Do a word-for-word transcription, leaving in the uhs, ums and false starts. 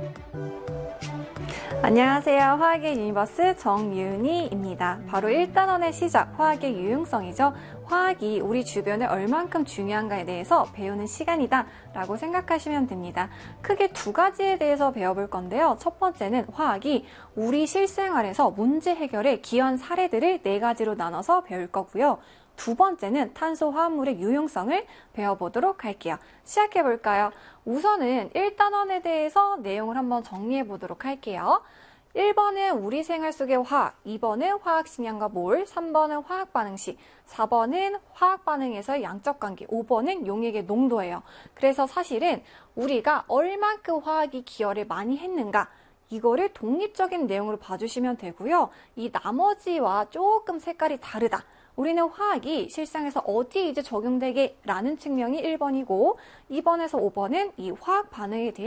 안녕하세요. 화학의 유니버스 정윤희입니다. 바로 일 단원의 시작, 화학의 유용성이죠. 화학이 우리 주변에 얼만큼 중요한가에 대해서 배우는 시간이다 라고 생각하시면 됩니다. 크게 두 가지에 대해서 배워볼 건데요. 첫 번째는 화학이 우리 실생활에서 문제 해결에 기여한 사례들을 네 가지로 나눠서 배울 거고요. 두 번째는 탄소화합물의 유용성을 배워보도록 할게요. 시작해볼까요? 우선은 일 단원에 대해서 내용을 한번 정리해보도록 할게요. 일 번은 우리 생활 속의 화학, 이 번은 화학식량과 몰, 삼 번은 화학반응식, 사 번은 화학반응에서의 양적관계, 오 번은 용액의 농도예요. 그래서 사실은 우리가 얼만큼 화학이 기여를 많이 했는가, 이거를 독립적인 내용으로 봐주시면 되고요. 이 나머지와 조금 색깔이 다르다. 우리는 화학이 실생에서 어디에 이제 적용되게 라는 측면이 일 번이고 이 번에서 오 번은 이 화학 반응에 대해